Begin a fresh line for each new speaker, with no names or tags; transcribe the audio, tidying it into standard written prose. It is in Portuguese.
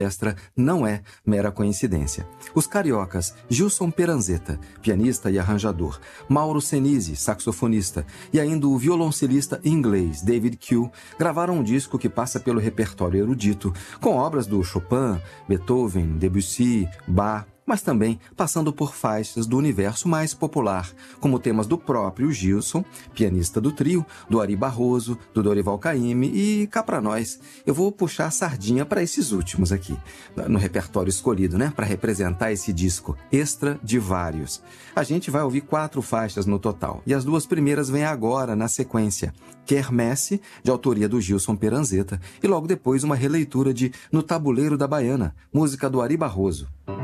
orquestra não é mera coincidência. Os cariocas Gilson Peranzeta, pianista e arranjador, Mauro Senise, saxofonista, e ainda o violoncelista inglês David Kew gravaram um disco que passa pelo repertório erudito, com obras do Chopin, Beethoven, Debussy, Bach, mas também passando por faixas do universo mais popular, como temas do próprio Gilson, pianista do trio, do Ari Barroso, do Dorival Caymmi e, cá pra nós, eu vou puxar a sardinha para esses últimos aqui, no repertório escolhido, né, para representar esse disco extra de vários. A gente vai ouvir 4 faixas no total, e as 2 primeiras vêm agora na sequência. Quermesse, de autoria do Gilson Peranzeta, e logo depois uma releitura de No Tabuleiro da Baiana, música do Ari Barroso.